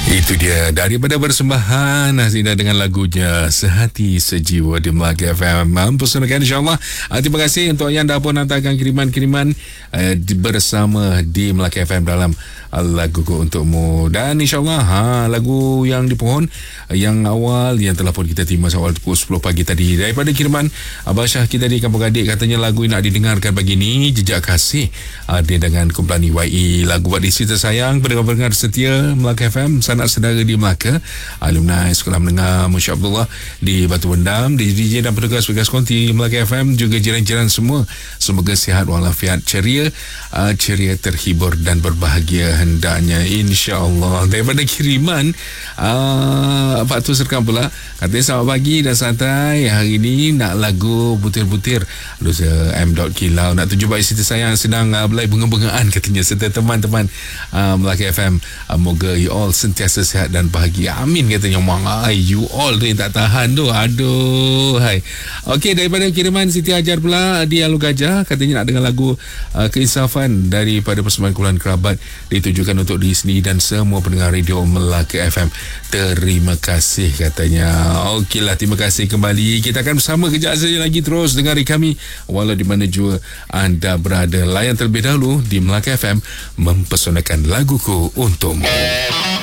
Itu dia daripada persembahan Hasina dengan lagunya Sehati Sejiwa di Melaka FM. Mempersembahkan insyaAllah. Terima kasih untuk yang dah pun hantarkan kiriman-kiriman bersama di Melaka FM dalam lagu-Ku Untukmu. Dan insyaAllah lagu yang dipohon yang awal yang telah pun kita terima awal pukul 10 pagi tadi daripada kiriman Abah Syah kita di Kampung Adik. Katanya lagu yang nak didengarkan pagi ni Jejak Kasih dia dengan kumpulan EYE. Lagu buat isi tersayang pendengar-pendengar setia Melaka FM, sanak saudara di Melaka, alumni Sekolah Menengah Musya Abdullah di Batu Bendam, DJ dan petugas konti Melaka FM, juga jiran-jiran semua. Semoga sihat walafiat, ceria, terhibur dan berbahagia hendaknya insya-Allah. Daripada kiriman Pak Tu Serkam pula, katanya selamat pagi dan santai. Hari ni nak lagu butir-butir Dosa M. Kilau, nak tunjuk bagi cerita sayang sedang belai bunga-bungaan katanya serta teman-teman Melaka FM. Moga you all sentiasa sihat dan bahagia, amin katanya. You all tu yang tak tahan tu, aduh hai. Okey, daripada kiriman Siti Hajar pula di Alu Gajah, katanya nak dengar lagu Keinsafan daripada persembahan kumpulan kerabat, ditujukan untuk diri sendiri dan semua pendengar radio Melaka FM. Terima kasih katanya. Okeylah, terima kasih kembali. Kita akan bersama kejap saja lagi, terus dengari kami walau di mana jua anda berada. Layan terlebih dahulu di Melaka FM, mempesonakan lagu-Ku Untukmu.